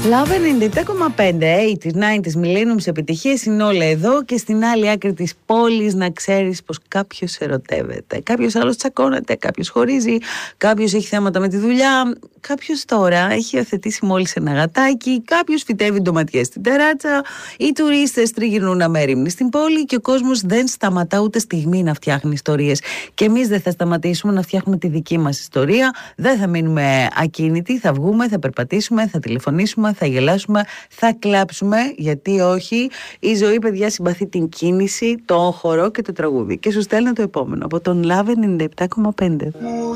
Love 97,5, 80s, 90s, millenniums, επιτυχίες είναι όλα εδώ, και στην άλλη άκρη της πόλης να ξέρεις πως κάποιος ερωτεύεται, κάποιος άλλος τσακώνεται, κάποιος χωρίζει, κάποιος έχει θέματα με τη δουλειά, κάποιος τώρα έχει υιοθετήσει μόλις ένα γατάκι, κάποιος φυτεύει ντοματιές στην τεράτσα, οι τουρίστες τριγυρνούν αμέριμνοι στην πόλη και ο κόσμος δεν σταματά ούτε στιγμή να φτιάχνει ιστορίες. Και εμείς δεν θα σταματήσουμε να φτιάχνουμε τη δική μας ιστορία, δεν θα μείνουμε ακίνητοι, θα βγούμε, θα περπατήσουμε, θα τηλεφωνήσουμε, θα γελάσουμε, θα κλάψουμε, γιατί όχι. Η ζωή, παιδιά, συμπαθεί την κίνηση, το όχορο και το τραγούδι. Και σου στέλνω το επόμενο από τον Love 97,5.